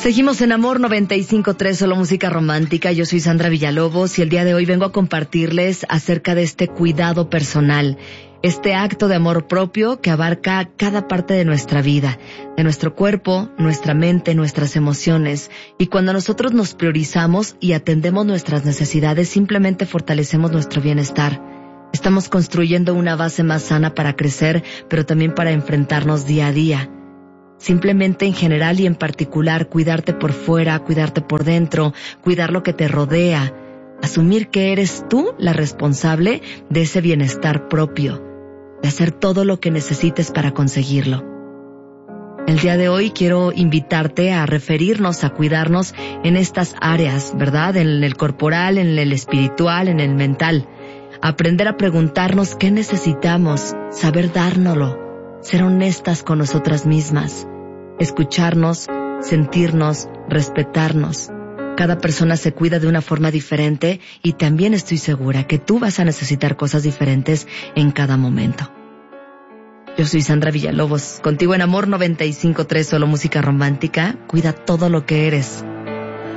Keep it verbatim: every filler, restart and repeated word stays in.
Seguimos en Amor noventa y cinco punto tres, solo música romántica. Yo soy Sandra Villalobos y el día de hoy vengo a compartirles acerca de este cuidado personal, este acto de amor propio que abarca cada parte de nuestra vida, de nuestro cuerpo, nuestra mente, nuestras emociones. Y cuando nosotros nos priorizamos y atendemos nuestras necesidades, simplemente fortalecemos nuestro bienestar. Estamos construyendo una base más sana para crecer, pero también para enfrentarnos día a día. Simplemente en general y en particular, cuidarte por fuera, cuidarte por dentro, cuidar lo que te rodea, asumir que eres tú la responsable de ese bienestar propio, de hacer todo lo que necesites para conseguirlo. El día de hoy quiero invitarte a referirnos, a cuidarnos en estas áreas, ¿verdad? En el corporal, en el espiritual, en el mental. Aprender a preguntarnos qué necesitamos, saber dárnoslo, ser honestas con nosotras mismas, escucharnos, sentirnos, respetarnos. Cada persona se cuida de una forma diferente y también estoy segura que tú vas a necesitar cosas diferentes en cada momento. Yo soy Sandra Villalobos, contigo en Amor noventa y cinco punto tres, solo música romántica. Cuida todo lo que eres.